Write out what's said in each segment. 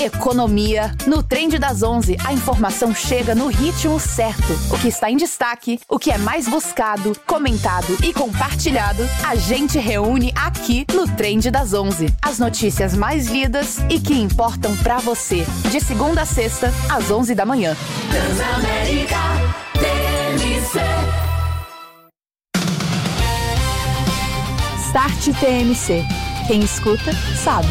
economia. No Trend das 11, a informação chega no ritmo certo. O que está em destaque, o que é mais buscado, comentado e compartilhado, a gente reúne aqui no Trend das 11. As notícias mais lidas e que importam pra você. De segunda a sexta, às 11 da manhã. Transamérica TMC. Start TMC. Quem escuta, sabe.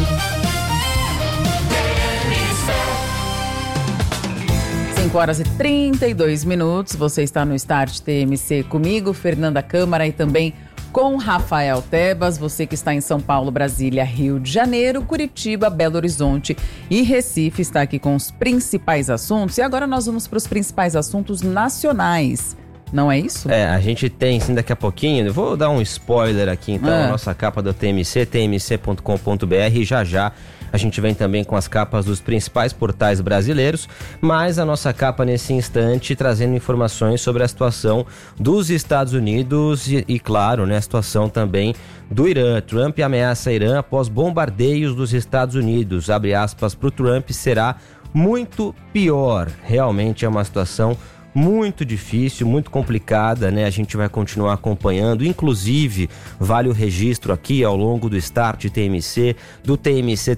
5h32. Você está no Start TMC comigo, Fernanda Câmara, e também com Rafael Tebas. Você que está em São Paulo, Brasília, Rio de Janeiro, Curitiba, Belo Horizonte e Recife está aqui com os principais assuntos. E agora nós vamos para os principais assuntos nacionais. Não é isso? A gente tem, sim, daqui a pouquinho. Eu vou dar um spoiler aqui, então, a nossa capa do TMC, tmc.com.br, já a gente vem também com as capas dos principais portais brasileiros, mas a nossa capa nesse instante trazendo informações sobre a situação dos Estados Unidos e claro, né, a situação também do Irã. Trump ameaça Irã após bombardeios dos Estados Unidos. Abre aspas para o Trump, será muito pior. Realmente é uma situação muito difícil, muito complicada, né? A gente vai continuar acompanhando, inclusive vale o registro aqui ao longo do Start TMC, do TMC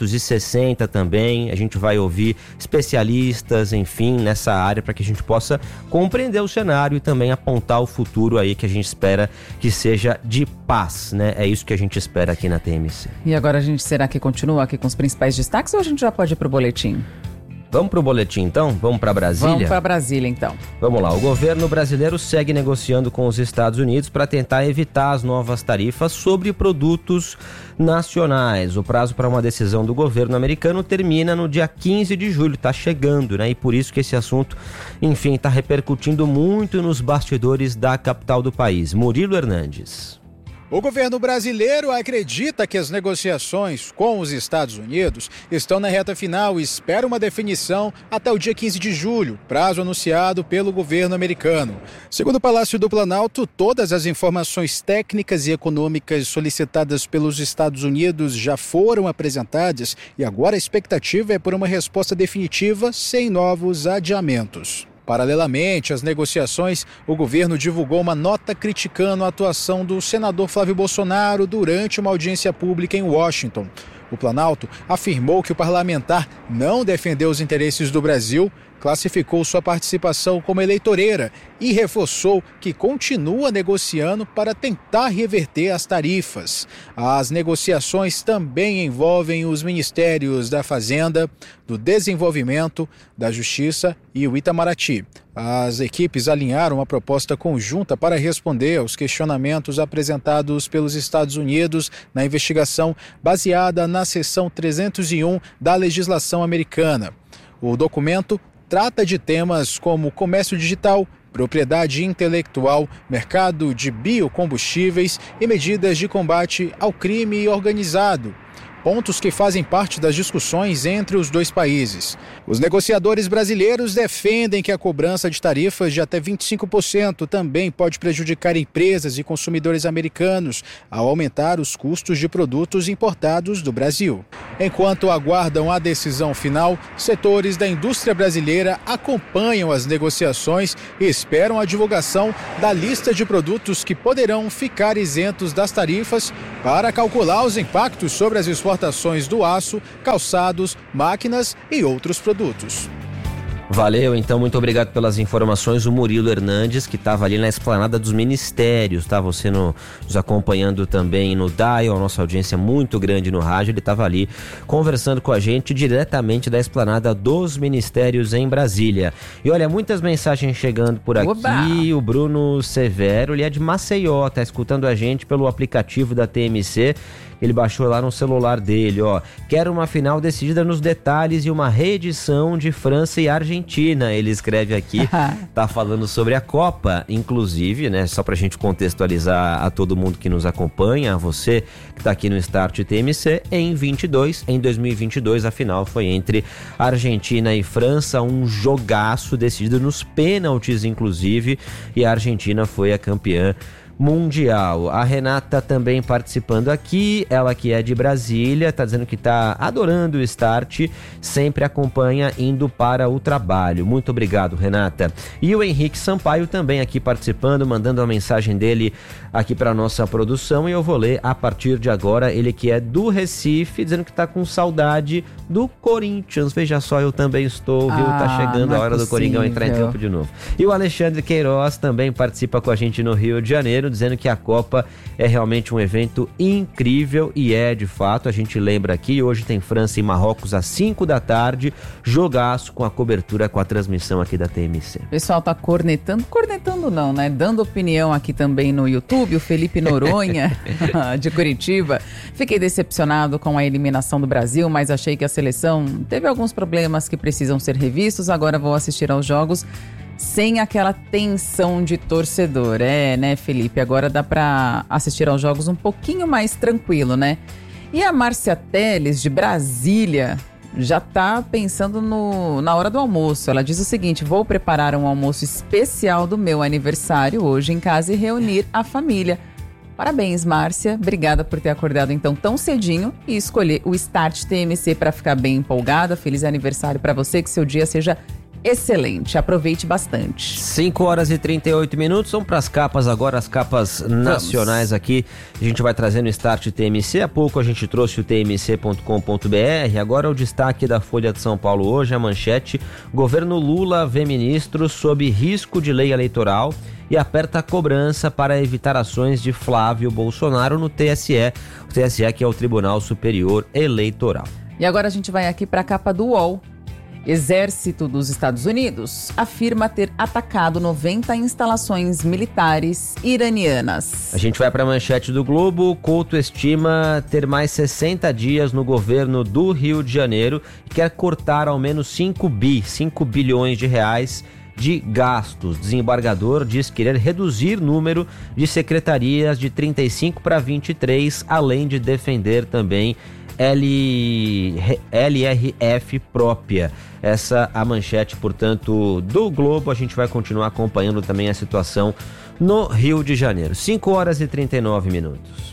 360 também. A gente vai ouvir especialistas, enfim, nessa área para que a gente possa compreender o cenário e também apontar o futuro aí que a gente espera que seja de paz, né? É isso que a gente espera aqui na TMC. E agora será que continua aqui com os principais destaques ou a gente já pode ir pro boletim? Vamos pro boletim, então? Vamos para Brasília? Vamos para Brasília, então. Vamos lá. O governo brasileiro segue negociando com os Estados Unidos para tentar evitar as novas tarifas sobre produtos nacionais. O prazo para uma decisão do governo americano termina no dia 15 de julho. Está chegando, né? E por isso que esse assunto, enfim, está repercutindo muito nos bastidores da capital do país. Murilo Hernandes. O governo brasileiro acredita que as negociações com os Estados Unidos estão na reta final e espera uma definição até o dia 15 de julho, prazo anunciado pelo governo americano. Segundo o Palácio do Planalto, todas as informações técnicas e econômicas solicitadas pelos Estados Unidos já foram apresentadas e agora a expectativa é por uma resposta definitiva sem novos adiamentos. Paralelamente às negociações, o governo divulgou uma nota criticando a atuação do senador Flávio Bolsonaro durante uma audiência pública em Washington. O Planalto afirmou que o parlamentar não defendeu os interesses do Brasil, classificou sua participação como eleitoreira e reforçou que continua negociando para tentar reverter as tarifas. As negociações também envolvem os ministérios da Fazenda, do Desenvolvimento, da Justiça e o Itamaraty. As equipes alinharam uma proposta conjunta para responder aos questionamentos apresentados pelos Estados Unidos na investigação baseada na seção 301 da legislação americana. O documento trata de temas como comércio digital, propriedade intelectual, mercado de biocombustíveis e medidas de combate ao crime organizado. Pontos que fazem parte das discussões entre os dois países. Os negociadores brasileiros defendem que a cobrança de tarifas de até 25% também pode prejudicar empresas e consumidores americanos ao aumentar os custos de produtos importados do Brasil. Enquanto aguardam a decisão final, setores da indústria brasileira acompanham as negociações e esperam a divulgação da lista de produtos que poderão ficar isentos das tarifas para calcular os impactos sobre as exportações do aço, calçados, máquinas e outros produtos. Valeu, então, muito obrigado pelas informações. O Murilo Hernandes, que estava ali na esplanada dos ministérios, tá? Você nos acompanhando também no Dial, a nossa audiência muito grande no rádio, ele estava ali conversando com a gente diretamente da esplanada dos ministérios em Brasília. E olha, muitas mensagens chegando por aqui. Oba! O Bruno Severo, ele é de Maceió, tá escutando a gente pelo aplicativo da TMC. Ele baixou lá no celular dele, ó. Quero uma final decidida nos detalhes e uma reedição de França e Argentina. Ele escreve aqui, tá falando sobre a Copa, inclusive, né? Só pra gente contextualizar a todo mundo que nos acompanha, a você que tá aqui no Start TMC, em 2022, a final foi entre Argentina e França, um jogaço decidido nos pênaltis, inclusive, e a Argentina foi a campeã mundial. A Renata também participando aqui, ela que é de Brasília, está dizendo que está adorando o Start, sempre acompanha indo para o trabalho. Muito obrigado, Renata. E o Henrique Sampaio também aqui participando, mandando a mensagem dele aqui para nossa produção, e eu vou ler a partir de agora. Ele que é do Recife, dizendo que está com saudade do Corinthians. Veja só, eu também estou, viu? Tá chegando a hora do Coringão entrar em campo de novo. E o Alexandre Queiroz também participa com a gente no Rio de Janeiro, dizendo que a Copa é realmente um evento incrível, e é de fato. A gente lembra aqui, hoje tem França e Marrocos às 5 da tarde, jogaço com a cobertura, com a transmissão aqui da TMC. O pessoal tá cornetando não, né? Dando opinião aqui também no YouTube, o Felipe Noronha, de Curitiba. Fiquei decepcionado com a eliminação do Brasil, mas achei que a seleção teve alguns problemas que precisam ser revistos. Agora vou assistir aos jogos sem aquela tensão de torcedor. Né, Felipe? Agora dá pra assistir aos jogos um pouquinho mais tranquilo, né? E a Márcia Teles, de Brasília, já tá pensando na hora do almoço. Ela diz o seguinte: vou preparar um almoço especial do meu aniversário hoje em casa e reunir a família. Parabéns, Márcia. Obrigada por ter acordado então tão cedinho e escolher o Start TMC para ficar bem empolgada. Feliz aniversário para você, que seu dia seja excelente, aproveite bastante. 5h38, vamos para as capas agora, as capas nacionais aqui. A gente vai trazendo o Start TMC, há pouco a gente trouxe o tmc.com.br, agora o destaque da Folha de São Paulo hoje, a manchete: governo Lula vê ministros sob risco de lei eleitoral e aperta a cobrança para evitar ações de Flávio Bolsonaro no TSE, o TSE que é o Tribunal Superior Eleitoral. E agora a gente vai aqui para a capa do UOL. Exército dos Estados Unidos afirma ter atacado 90 instalações militares iranianas. A gente vai para a manchete do Globo. Couto estima ter mais 60 dias no governo do Rio de Janeiro e quer cortar ao menos 5 bilhões de reais de gastos. Desembargador diz querer reduzir o número de secretarias de 35 para 23, além de defender também LRF própria. Essa a manchete, portanto, do Globo. A gente vai continuar acompanhando também a situação no Rio de Janeiro. 5h39.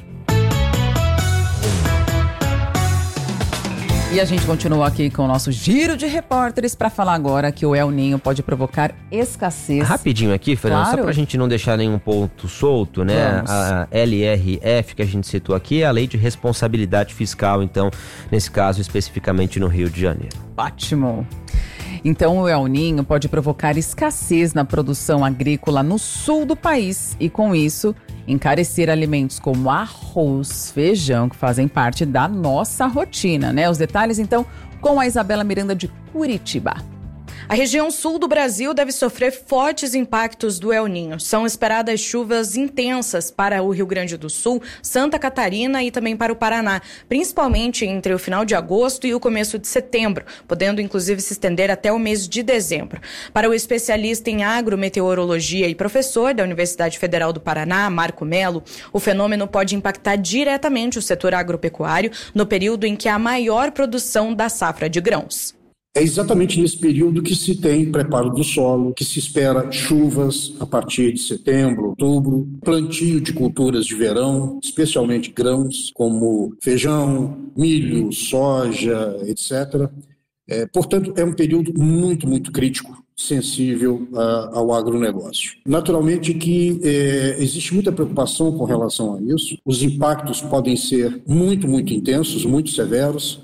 E a gente continua aqui com o nosso giro de repórteres para falar agora que o El Niño pode provocar escassez. Rapidinho aqui, Fernanda, claro. Só para a gente não deixar nenhum ponto solto, né? Vamos. A LRF que a gente citou aqui é a Lei de Responsabilidade Fiscal, então, nesse caso especificamente no Rio de Janeiro. Ótimo! Então o El Niño pode provocar escassez na produção agrícola no sul do país e, com isso, encarecer alimentos como arroz, feijão, que fazem parte da nossa rotina, né? Os detalhes, então, com a Isabela Miranda de Curitiba. A região sul do Brasil deve sofrer fortes impactos do El Niño. São esperadas chuvas intensas para o Rio Grande do Sul, Santa Catarina e também para o Paraná, principalmente entre o final de agosto e o começo de setembro, podendo inclusive se estender até o mês de dezembro. Para o especialista em agrometeorologia e professor da Universidade Federal do Paraná, Marco Melo, o fenômeno pode impactar diretamente o setor agropecuário no período em que há maior produção da safra de grãos. É exatamente nesse período que se tem preparo do solo, que se espera chuvas a partir de setembro, outubro, plantio de culturas de verão, especialmente grãos como feijão, milho, soja, etc. Portanto, é um período muito, muito crítico, sensível ao agronegócio. Naturalmente que existe muita preocupação com relação a isso. Os impactos podem ser muito, muito intensos, muito severos,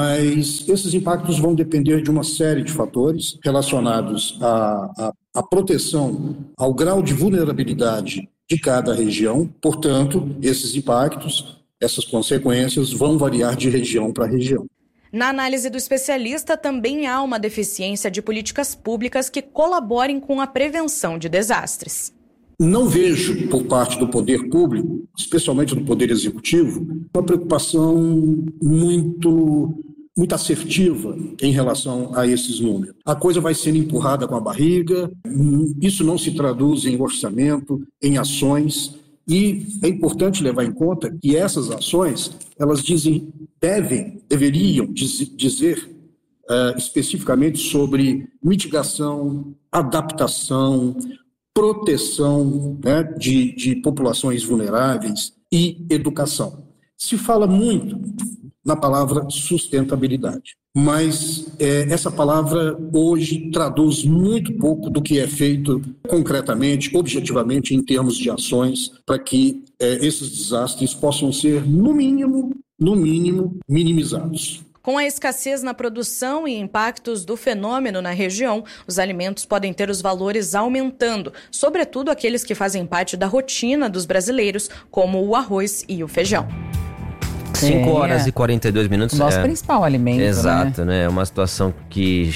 mas esses impactos vão depender de uma série de fatores relacionados à proteção, ao grau de vulnerabilidade de cada região. Portanto, esses impactos, essas consequências vão variar de região para região. Na análise do especialista, também há uma deficiência de políticas públicas que colaborem com a prevenção de desastres. Não vejo, por parte do poder público, especialmente do poder executivo, uma preocupação muito assertiva em relação a esses números. A coisa vai sendo empurrada com a barriga, isso não se traduz em orçamento, em ações. E é importante levar em conta que essas ações, elas deveriam dizer especificamente sobre mitigação, adaptação, proteção, né, de populações vulneráveis e educação. Se fala muito na palavra sustentabilidade, mas essa palavra hoje traduz muito pouco do que é feito concretamente, objetivamente, em termos de ações, para que esses desastres possam ser, no mínimo, minimizados. Com a escassez na produção e impactos do fenômeno na região, os alimentos podem ter os valores aumentando, sobretudo aqueles que fazem parte da rotina dos brasileiros, como o arroz e o feijão. 5 horas e 42 minutos. Nosso principal alimento. Exato, né? É uma situação que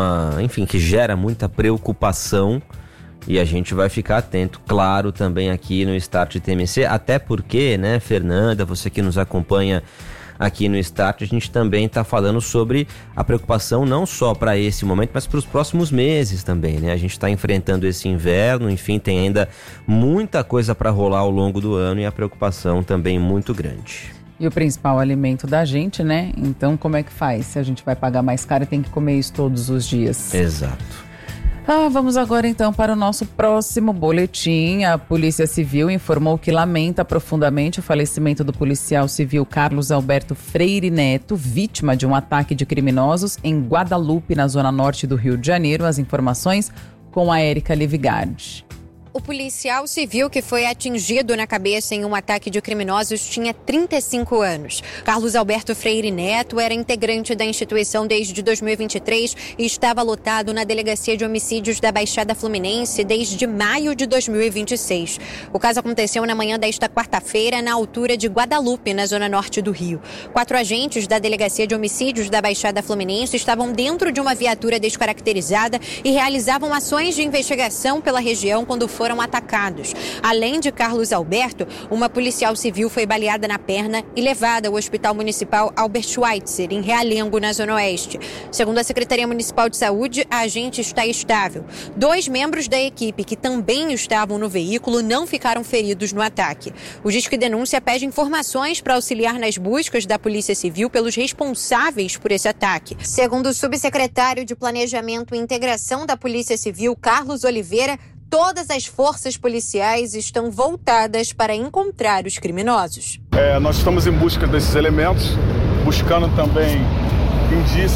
que gera muita preocupação e a gente vai ficar atento, claro, também aqui no Start TMC, até porque, né, Fernanda, você que nos acompanha aqui no Start, a gente também está falando sobre a preocupação não só para esse momento, mas para os próximos meses também, né? A gente está enfrentando esse inverno, enfim, tem ainda muita coisa para rolar ao longo do ano e a preocupação também muito grande. E o principal alimento da gente, né? Então, como é que faz? Se a gente vai pagar mais caro e tem que comer isso todos os dias. Exato. Vamos agora então para o nosso próximo boletim. A Polícia Civil informou que lamenta profundamente o falecimento do policial civil Carlos Alberto Freire Neto, vítima de um ataque de criminosos em Guadalupe, na zona norte do Rio de Janeiro. As informações com a Érica Livigardi. O policial civil que foi atingido na cabeça em um ataque de criminosos tinha 35 anos. Carlos Alberto Freire Neto era integrante da instituição desde 2023 e estava lotado na Delegacia de Homicídios da Baixada Fluminense desde maio de 2026. O caso aconteceu na manhã desta quarta-feira, na altura de Guadalupe, na zona norte do Rio. 4 agentes da Delegacia de Homicídios da Baixada Fluminense estavam dentro de uma viatura descaracterizada e realizavam ações de investigação pela região quando foram atacados. Além de Carlos Alberto, uma policial civil foi baleada na perna e levada ao Hospital Municipal Albert Schweitzer, em Realengo, na Zona Oeste. Segundo a Secretaria Municipal de Saúde, a agente está estável. 2 membros da equipe que também estavam no veículo não ficaram feridos no ataque. O Disque Denúncia pede informações para auxiliar nas buscas da Polícia Civil pelos responsáveis por esse ataque. Segundo o subsecretário de Planejamento e Integração da Polícia Civil, Carlos Oliveira, todas as forças policiais estão voltadas para encontrar os criminosos. Nós estamos em busca desses elementos, buscando também indícios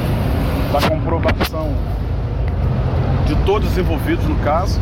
da comprovação de todos os envolvidos no caso.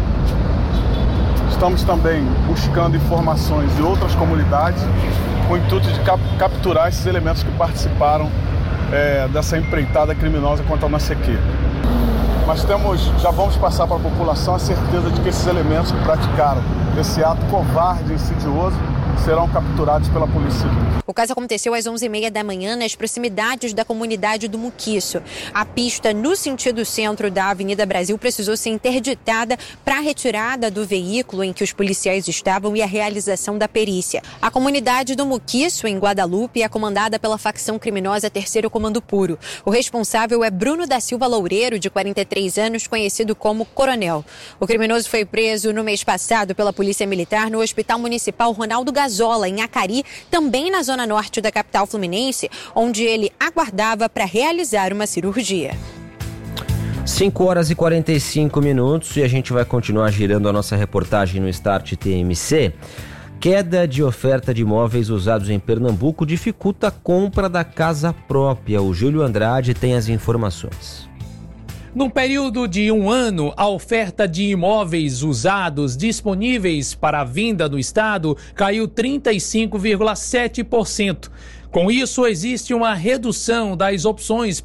Estamos também buscando informações de outras comunidades com o intuito de capturar esses elementos que participaram dessa empreitada criminosa contra a nossa equipe. Mas já vamos passar para a população a certeza de que esses elementos que praticaram esse ato covarde e insidioso serão capturados pela Polícia Civil. O caso aconteceu às 11h30 da manhã nas proximidades da comunidade do Muquiço. A pista no sentido centro da Avenida Brasil precisou ser interditada para a retirada do veículo em que os policiais estavam e a realização da perícia. A comunidade do Muquiço, em Guadalupe, é comandada pela facção criminosa 3º Comando Puro. O responsável é Bruno da Silva Loureiro, de 43 anos, conhecido como Coronel. O criminoso foi preso no mês passado pela Polícia Militar no Hospital Municipal Ronaldo Gazola, em Acari, também na zona norte da capital fluminense, onde ele aguardava para realizar uma cirurgia. 5 horas e 45 minutos e a gente vai continuar girando a nossa reportagem no Start TMC. Queda de oferta de imóveis usados em Pernambuco dificulta a compra da casa própria. O Júlio Andrade tem as informações. No período de 1 ano, a oferta de imóveis usados disponíveis para a venda no estado caiu 35,7%. Com isso, existe uma redução das opções